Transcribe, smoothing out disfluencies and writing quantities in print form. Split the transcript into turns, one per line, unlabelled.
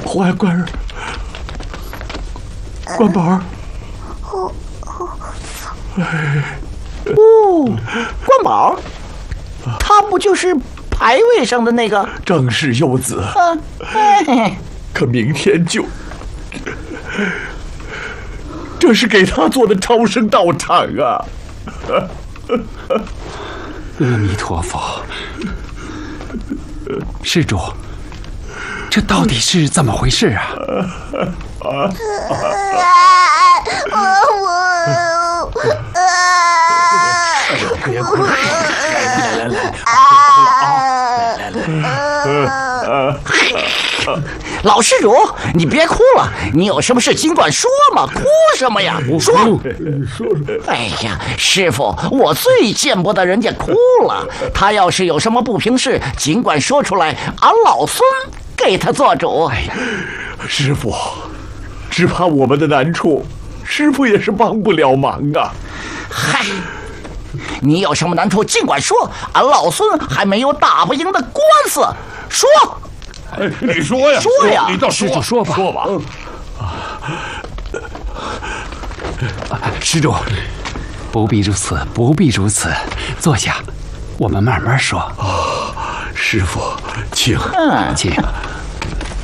关宝儿。
关宝，他不就是牌位上的那个？
正是幼子。可明天就，这是给他做的超生道场啊！
阿弥陀佛，施主，这到底是怎么回事啊？
别哭，来，
老施主，你别哭了，你有什么事尽管说嘛，哭什么呀？说。哎呀，师傅，我最见不得人家哭了。他要是有什么不平事，尽管说出来，俺老孙给他做主。哎呀，
师傅，只怕我们的难处，师傅也是帮不了忙啊。
嗨，你有什么难处尽管说，俺老孙还没有打不赢的官司。说，
你说呀，
说呀，
你倒
施主说吧，
说吧。
施主，不必如此，不必如此，坐下，我们慢慢说。
师傅，请。
请。